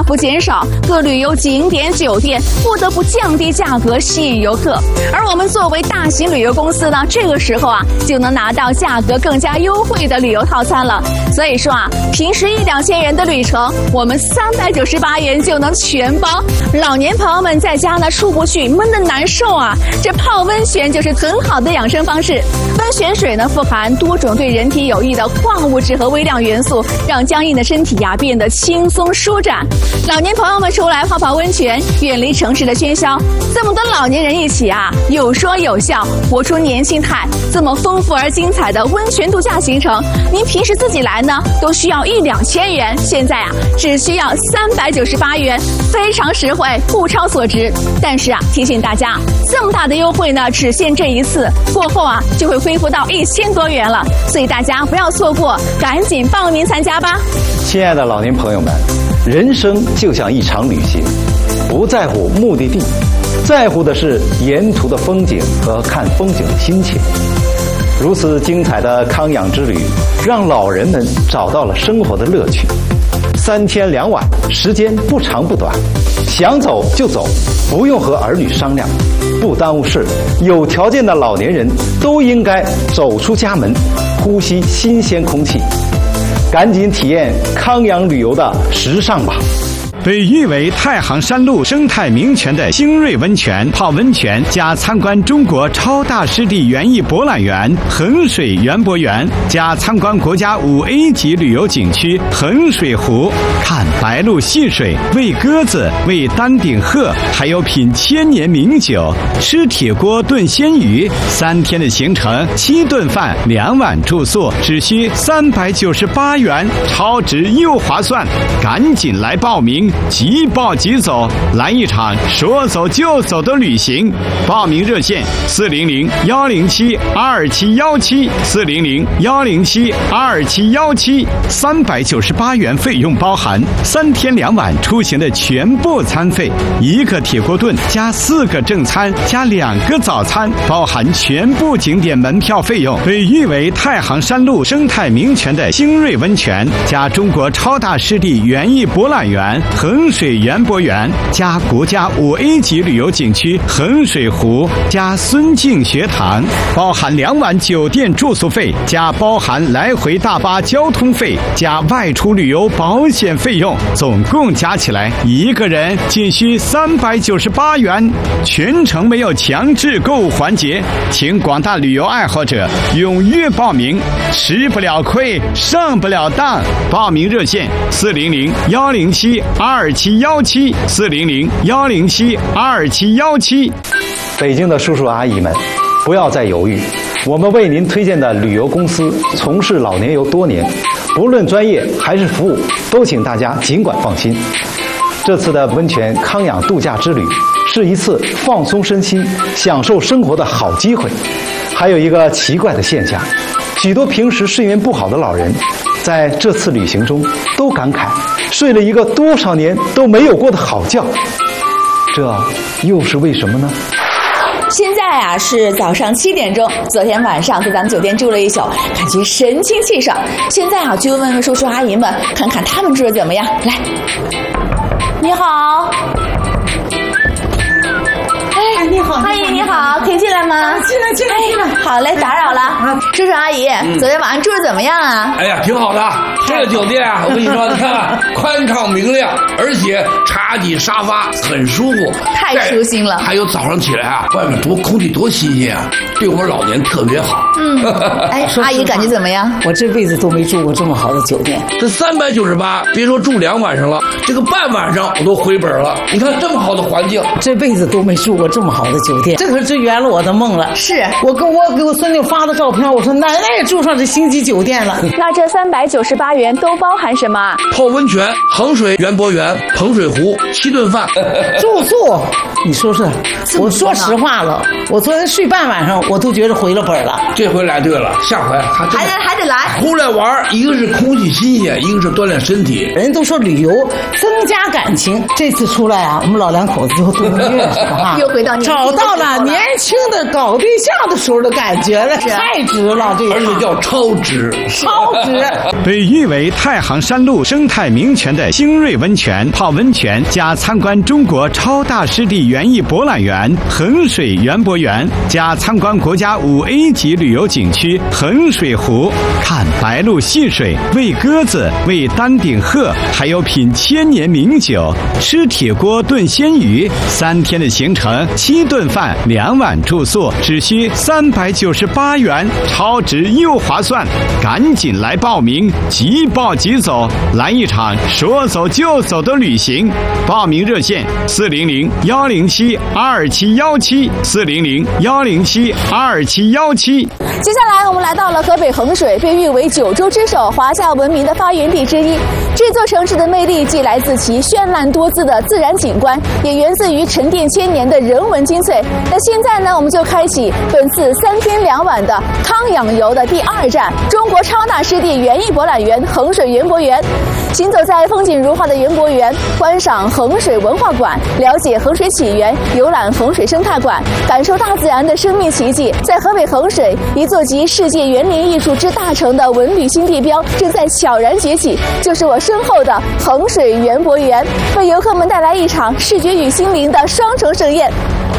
幅减少，各旅游景点酒店不得不降低价格吸引游客。而我们作为大型旅游公司呢，这个时候啊就能拿到价格更加优惠的旅游套餐了。所以说啊，平时1-2千元的旅程，我们398元就能全包。老年朋友们在家呢出不去，闷得难受啊，这泡温泉就是很好的养生方式。温泉水呢富含多种对人体有益的矿物质和微量元素，让僵硬的身体呀变得轻松舒展。老年朋友们出来泡泡温泉，远离城市的喧嚣，这么多老年人一起啊，有说有笑，活出年轻态。这么丰富而精彩的温泉度假行程，您平时自己来呢都需要1-2千元，现在啊只需要398元，非常实惠，物超所值。但是啊，提醒大家，这么大的优惠呢，只限这一次，过后啊就会恢复到1000多元了，所以大家不要错过，赶紧报名参加吧。 亲爱的老年朋友们，人生就像一场旅行，不在乎目的地，在乎的是沿途的风景和看风景的心情。如此精彩的康养之旅，让老人们找到了生活的乐趣。3天2晚，时间不长不短，想走就走，不用和儿女商量，不耽误事。有条件的老年人都应该走出家门，呼吸新鲜空气。赶紧体验康养旅游的时尚吧！ 被誉为太行山路生态名泉的星瑞温泉，泡温泉加参观中国超大湿地园艺博览园衡水园博园，加参观国家5A 级旅游景区衡水湖，看白鹭戏水，喂鸽子，喂丹顶鹤，还有品千年名酒，吃铁锅炖鲜鱼。3天的行程，7顿饭，2晚住宿，只需398元，超值又划算，赶紧来报名！即报即走，来一场说走就走的旅行。报名热线400-107-2717，400-107-2717，398元费用包含3天2晚出行的全部餐费，1个铁锅炖加4个正餐加2个早餐，包含全部景点门票费用。被誉为太行山路生态名泉的星瑞温泉，加中国超大湿地园艺博览园衡水园博园，加国家5A 级旅游景区衡水湖，加孙敬学堂，包含2晚酒店住宿费，加包含来回大巴交通费，加外出旅游保险费用，总共加起来一个人仅需398元，全程没有强制购物环节，请广大旅游爱好者踊跃报名，吃不了亏，上不了当。报名热线400-107-2717，400-107-2717。 北京的叔叔阿姨们，不要再犹豫，我们为您推荐的旅游公司从事老年游多年，不论专业还是服务，都请大家尽管放心。这次的温泉康养度假之旅是一次放松身心、享受生活的好机会。还有一个奇怪的现象，许多平时睡眠不好的老人，在这次旅行中都感慨睡了一个多少年都没有过的好觉，这又是为什么呢？ 现在啊是早上7点钟，昨天晚上在咱们酒店住了一宿，感觉神清气爽。现在啊就问问叔叔阿姨们，看看他们住的怎么样。来，你好。哎，你好，阿姨你好，可以进来吗？ 进来。 好嘞，打扰了。叔叔阿姨，昨天晚上住的怎么样啊？ 哎呀，挺好的。这个酒店啊，我跟你说，你看宽敞明亮，而且茶几沙发很舒服， 太舒心了。 还有早上起来啊，外面空气多新鲜啊，对我们老年特别好。 哎，阿姨感觉怎么样？ 我这辈子都没住过这么好的酒店。 这398，别说住2晚上了，这个半晚上我都回本了。你看这么好的环境， 这辈子都没住过这么好的酒店，这可是圆了我的梦了。 是我给我孙女发的照片，我说奶奶也住上这星级酒店了。 那这398元都包含什么？ 泡温泉、衡水园博园、衡水湖，7顿饭， 住宿。你说说，我说实话了，我昨天睡半晚上，我都觉得回了本了。 这回来对了，下回还得来。 出来玩，一个是空气新鲜，一个是锻炼身体。 人都说旅游增加感情，这次出来啊，我们老两口子又都认识了哈， 又回到找到了年轻的搞对相的时候的感觉了，太值了，这个而且叫超值， 超值。 被誉为太行山路生态名泉的星瑞温泉泡温泉，加参观中国超大湿地园艺博览园衡水园博园，加参观国家5A 级旅游景区衡水湖，看白鹭戏水，喂鸽子，喂丹顶鹤，还有品千年名酒，吃铁锅炖鲜鱼。3天的行程，7顿饭，2晚住宿，只需398元，超值又划算，赶紧来报名，即报即走，来一场说走就走的旅行。报名热线400-107-2717，400-107-2717。 接下来我们来到了河北衡水，被誉为9州之首、华夏文明的发源地之一。这座城市的魅力既来自其绚烂多姿的自然景观，也源自于沉淀千年的人文精粹。那现在呢，我们就开启本次3天2晚的康养游的第2站——中国超大湿地园艺博览园衡水园博园。行走在风景如画的园博园，观赏衡水文化馆，了解衡水起源，游览衡水生态馆，感受大自然的生命奇迹。在河北衡水，一座集世界园林艺术之大成的文旅新地标正在悄然崛起，就是我身后的衡水园博园，为游客们带来一场视觉与心灵的双重盛宴。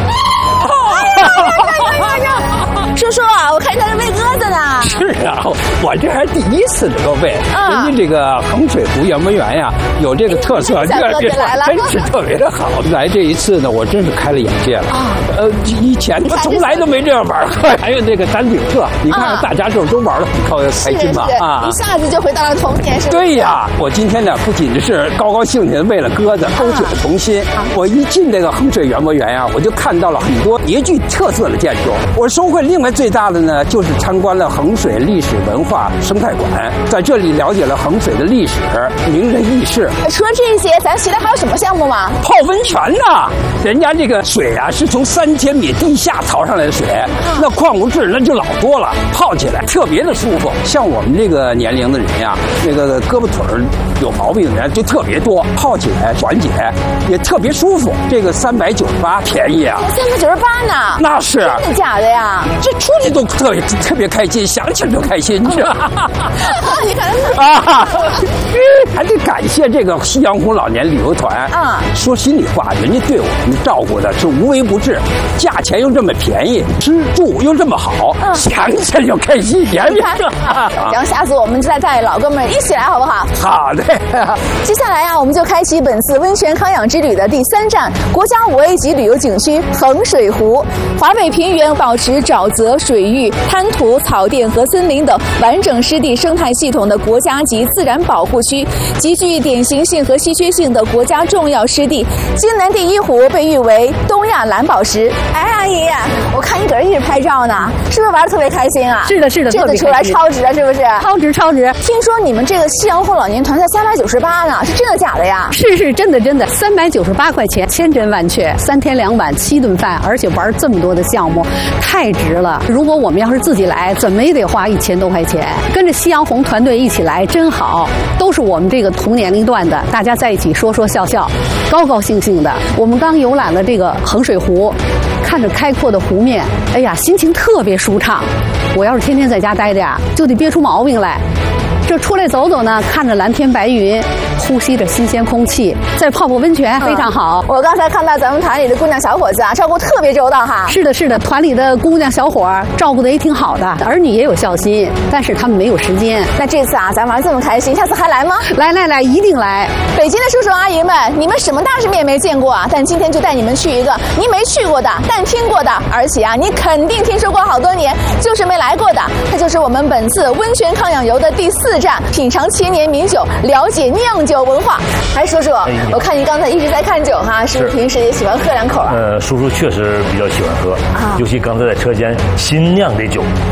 叔叔啊，我看你在这喂鸽子呢。 是啊，我这还第一次这个喂。人家这个衡水湖园博园呀，有这个特色，这真是特别的好。来这一次呢，我真是开了眼界了。以前我从来都没这样玩过。还有这个丹顶鹤，你看大家这都玩得很开心嘛。 一下子就回到了童年，是吧？ 对呀，我今天呢不仅是高高兴兴的为了鸽子勾起了童心，我一进这个衡水园博园呀，我就看到了很多别具特色的建筑。我收获另外最大的呢，就是参观了衡水历史文化生态馆，在这里了解了衡水的历史、名人轶事。 除了这些，咱其他还有什么项目吗？ 泡温泉呐，人家这个水啊是从3000米地下淘上来的水，那矿物质那就老多了，泡起来特别的舒服。像我们这个年龄的人呀，那个胳膊腿有毛病的人就特别多，泡起来缓解也特别舒服。这个398便宜啊 ，398呢？ 那是真的假的呀？ 这出去都特别开心，想起来就开心，你知道吗？ 你看啊，还得感谢这个夕阳红老年旅游团。说心里话，人家对我们照顾的是无微不至，价钱又这么便宜，吃住又这么好，想起来就开心。 然后下次我们就再带老哥们一起来，好不好？ 好的。 接下来呀，我们就开启本次温泉康养之旅的第3站——国家5A 级旅游景区衡水湖。华北平原保持沼泽、水域、滩涂、草甸和森林等完整湿地生态系统的国家级自然保护区，极具典型性和稀缺性的国家重要湿地。京南第1湖被誉为东亚蓝宝石。哎，阿姨，我看你搁这一直拍照呢，是不是玩得特别开心啊？ 是的， 这次出来超值啊，是不是？ 超值。 听说你们这个夕阳红老年团才398呢，是真的假的呀？ 是真的，398块钱，千真万确。3天2晚7顿饭，而且玩这么多的项目，太值了。如果我们要是自己来，怎么也得花1000多块钱。跟着夕阳红团队一起来真好，都是我们这个同年龄段的，大家在一起说说笑笑，高高兴兴的。我们刚游览了这个衡水湖，看着开阔的湖面，哎呀，心情特别舒畅。我要是天天在家待着呀，就得憋出毛病来。这出来走走呢，看着蓝天白云，呼吸着新鲜空气，再泡温泉非常好。 我刚才看到咱们团里的姑娘小伙子啊，照顾特别周到哈。 是的，团里的姑娘小伙照顾的也挺好的，儿女也有孝心，但是他们没有时间。 那这次啊，咱玩这么开心，下次还来吗？ 来，一定来。 北京的叔叔阿姨们，你们什么大世面没见过啊？但今天就带你们去一个你没去过的，但听过的，而且啊，你肯定听说过好多年，就是没来过的。它就是我们本次温泉康养游的第4站，品尝千年名酒，了解酿酒文化。哎，叔叔，我看您刚才一直在看酒哈，是不是平时也喜欢喝2口啊？ 叔叔确实比较喜欢喝，尤其刚才在车间新酿的酒，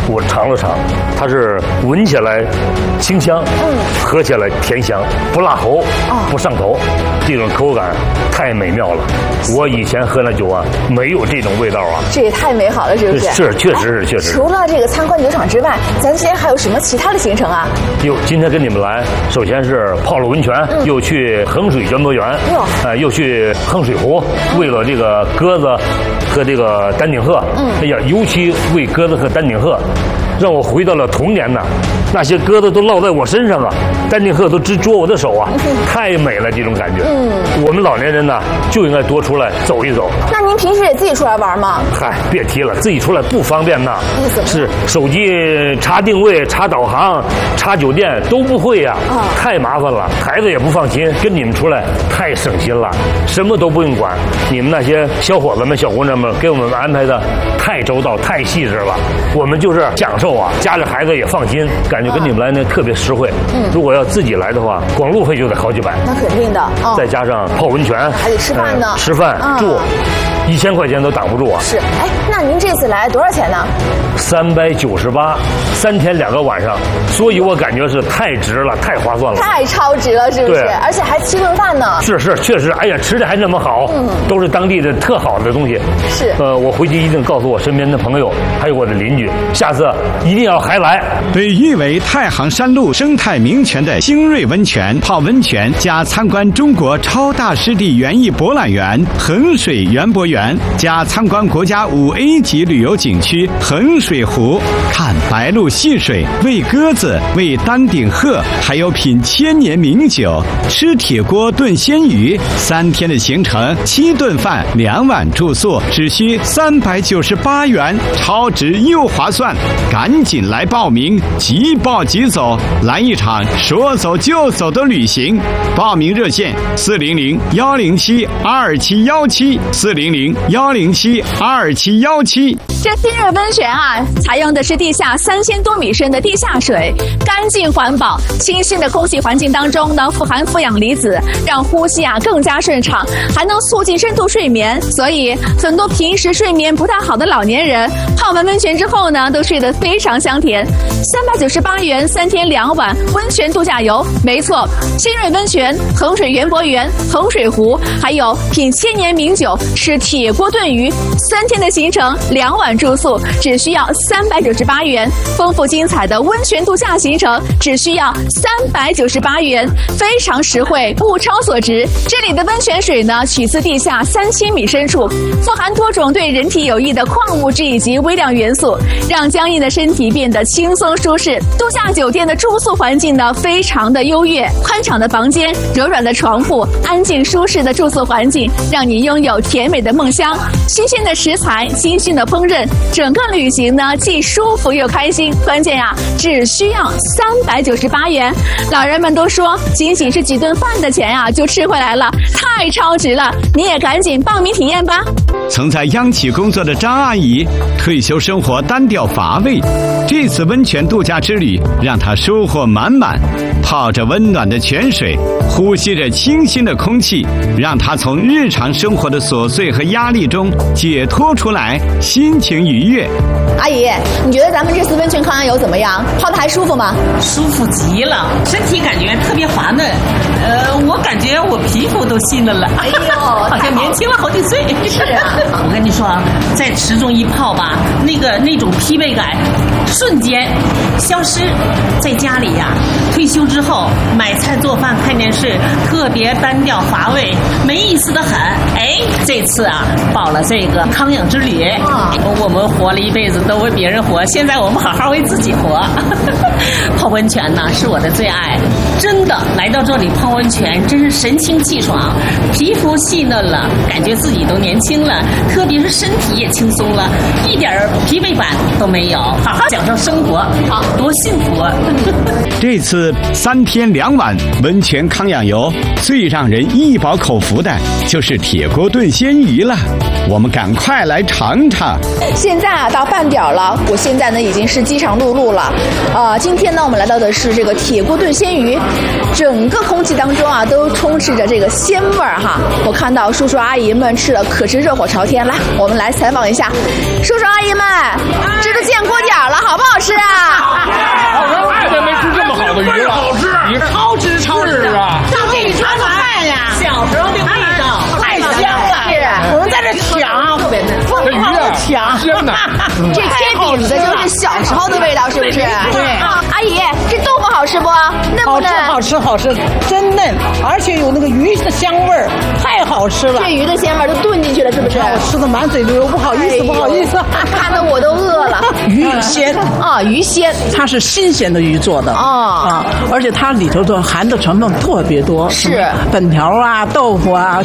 我尝了尝，它是闻起来清香，喝起来甜香，不辣喉，不上头，这种口感太美妙了。我以前喝那酒啊，没有这种味道啊。 这也太美好了，是不是？ 是，确实是，确实。 除了这个参观酒厂之外，咱今天还有什么其他的行程啊？ 今天跟你们来，首先是泡了温泉，又去衡水园博园，又去衡水湖，喂了这个鸽子和这个丹顶鹤。哎呀，尤其喂鸽子和丹顶鹤，让我回到了童年呐。那些鸽子都落在我身上啊，丹顶鹤都直啄我的手啊，太美了，这种感觉。我们老年人呢就应该多出来走一走。 那您平时也自己出来玩吗？ 嗨，别提了，自己出来不方便呐。是手机查定位、查导航、查酒店都不会呀，太麻烦了，孩子也不放心。跟你们出来太省心了，什么都不用管。你们那些小伙子们、小姑娘们给我们安排的太周到、太细致了，我们就是享受啊，家里孩子也放心。感觉跟你们来呢特别实惠。如果要自己来的话，光路费就得好几百。 那肯定的。 再加上泡温泉， 还得吃饭呢。 吃饭住，1000块钱都挡不住啊。 是，哎，那您这次来多少钱呢 ？398，3天2个晚上，所以我感觉是太值了，太划算了， 太超值了，是不是？而且还7顿饭呢。 是，确实，哎呀，吃的还那么好，都是当地的特好的东西。 是， 我回去一定告诉我身边的朋友，还有我的邻居，下次一定要还来。 被誉为太行山路生态名泉的星瑞温泉，泡温泉加参观中国超大湿地园艺博览园衡水园博园，加参观国家5A 级旅游景区衡水湖，看白鹭戏水，喂鸽子，喂丹顶鹤，还有品千年名酒，吃铁锅炖鲜鱼。3天的行程，7顿饭，2晚住宿，只需398元，超值又划算，赶紧来报名，即报即走，来一场说走就走的旅行。报名热线400-107-2717，400-107-2717。 这新瑞温泉啊，采用的是地下3000多米深的地下水，干净环保，清新的空气环境当中呢，富含负氧离子，让呼吸啊更加顺畅，还能促进深度睡眠。所以很多平时睡眠不太好的老年人，泡完温泉之后呢，都睡得非常香甜。398元3天2晚温泉度假游，没错，新瑞温泉、衡水园博园、衡水湖，还有品千年名酒、吃铁锅炖鱼，3天的行程，2晚住宿，只需要398元。丰富精彩的温泉度假行程，只需要398元，非常实惠，物超所值。这里的温泉水呢，取自地下3000米深处，富含多种对人体有益的矿物质以及微量元素，让僵硬的身体变得轻松舒适。度假酒店的住宿环境呢，非常的优越，宽敞的房间，柔软的床铺，安静舒适的住宿环境，让你拥有甜美的梦乡。新鲜的食材，精心的烹饪，整个旅行呢既舒服又开心。关键啊，只需要398元。老人们都说，仅仅是几顿饭的钱啊，就吃回来了，太超值了！你也赶紧报名体验吧。 曾在央企工作的张阿姨，退休生活单调乏味，这次温泉度假之旅让她收获满满。泡着温暖的泉水，呼吸着清新的空气，让她从日常生活的琐碎和压力中解脱出来，心情愉悦。 阿姨，你觉得咱们这次温泉康养游怎么样？泡的还舒服吗？ 舒服极了，身体感觉特别滑嫩。我感觉我皮肤都细嫩了。哎呦，好像年轻了好几岁。 是啊， 我跟你说，在池中一泡吧，那种疲惫感瞬间消失。在家里呀，退休之后买菜做饭看电视，特别单调乏味，没意思的很。哎，这次啊，报了这个康养之旅，我们活了一辈子都为别人活，现在我们好好为自己活。泡温泉呢是我的最爱，真的来到这里泡温泉真是神清气爽，皮肤细嫩了，感觉自己都年轻了，特别是身体也轻松了，一点疲惫感都没有，好好享受生活，好多幸福啊！ 这次3天2晚温泉康养游，最让人一饱口福的就是铁锅炖鲜鱼了。我们赶快来尝尝。 现在啊，到饭点了，我现在呢已经是饥肠辘辘了。今天呢，我们来到的是这个铁锅炖鲜鱼，整个空气当中啊都充斥着这个鲜味儿哈。我看到叔叔阿姨们吃的可是热火朝天。来，我们来采访一下叔叔阿姨们，这都见锅点了，好不好吃啊？ 我爱的没吃这么好的鱼了，好吃，你超值超值啊！ 上这一桌子饭呀， 小时候的味道太香了。我们在这抢，疯狂的抢， 鲜呐！ 这贴饼子就是小时候的味道，是不是？ 对。 阿姨，这豆腐好吃不？嫩不嫩？ 好吃，好吃，真嫩，而且有那个鱼的香味儿，太好吃了。 这鱼的鲜味都炖进去了，是不是？ 我吃的满嘴流，不好意思，不好意思， 看得我都饿了。 鱼鲜啊，鱼鲜， 它是新鲜的鱼做的啊， 而且它里头的含的成分特别多， 是粉条啊、豆腐啊、